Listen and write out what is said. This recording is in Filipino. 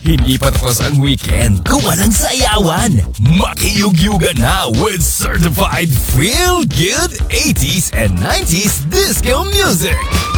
Hindi pa tapos ang weekend kung walang sayawan. Makiyugyugan na with certified feel-good 80s and 90s disco music.